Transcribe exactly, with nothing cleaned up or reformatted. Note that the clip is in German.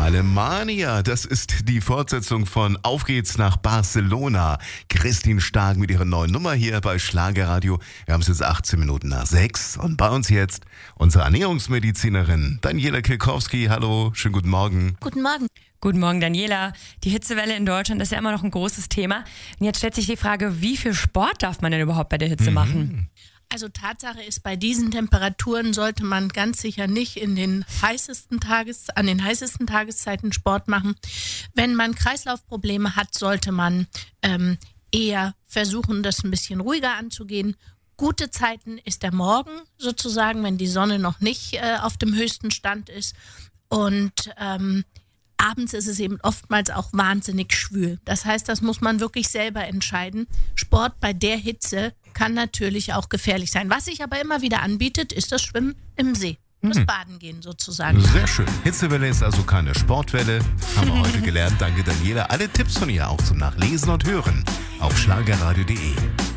Alemania, das ist die Fortsetzung von Auf geht's nach Barcelona. Christine Stark mit ihrer neuen Nummer hier bei Schlagerradio. Wir haben es jetzt achtzehn Minuten nach sechs und bei uns jetzt unsere Ernährungsmedizinerin Daniela Kirkowski. Hallo, schönen guten Morgen. Guten Morgen. Guten Morgen, Daniela. Die Hitzewelle in Deutschland ist ja immer noch ein großes Thema. Und jetzt stellt sich die Frage, wie viel Sport darf man denn überhaupt bei der Hitze mhm. machen? Also Tatsache ist, bei diesen Temperaturen sollte man ganz sicher nicht in den heißesten Tages, an den heißesten Tageszeiten Sport machen. Wenn man Kreislaufprobleme hat, sollte man ähm, eher versuchen, das ein bisschen ruhiger anzugehen. Gute Zeiten ist der Morgen sozusagen, wenn die Sonne noch nicht äh, auf dem höchsten Stand ist. Und ähm, abends ist es eben oftmals auch wahnsinnig schwül. Das heißt, das muss man wirklich selber entscheiden. Sport bei der Hitze kann natürlich auch gefährlich sein. Was sich aber immer wieder anbietet, ist das Schwimmen im See. Das Baden gehen sozusagen. Sehr schön. Hitzewelle ist also keine Sportwelle. Haben wir heute gelernt. Danke, Daniela. Alle Tipps von ihr auch zum Nachlesen und Hören auf schlagerradio punkt de.